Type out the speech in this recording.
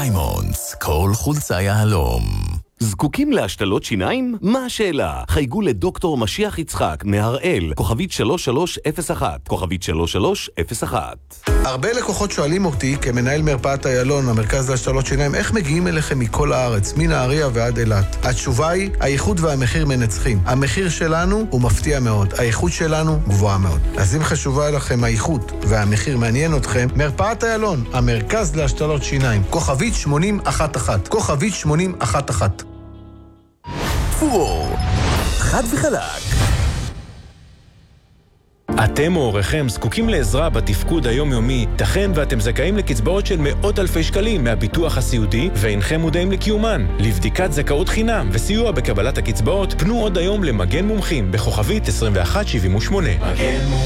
דיימונדס, כל חולצה יהלום. זקוקים להשתלות שיניים? מה השאלה? חייגו לדוקטור משיח יצחק מהראל, כוכבית 3301, כוכבית 3301. הרבה לקוחות שואלים אותי, כמנהל מרפאת איילון, המרכז להשתלות שיניים, איך מגיעים אליכם מכל הארץ, מנהריה ועד אילת? התשובה היא, האיכות והמחיר מנצחים. המחיר שלנו הוא מפתיע מאוד, האיכות שלנו גבוהה מאוד. אז אם חשובה לכם האיכות והמחיר מעניין אתכם, מרפאת איילון, המרכז להשתלות שיניים, כוכבית 8011, כוכבית 8011. פורור, חד וחלק. אתם או הוריכם זקוקים לעזרה בתפקוד היומיומי, תכן ואתם זכאים לקצבאות של מאות אלפי שקלים מהביטוח הסיעודי ואינכם מודעים לקיומן. לבדיקת זכאות חינם וסיוע בקבלת הקצבאות, פנו עוד היום למגן מומחים בכוכבית 2178.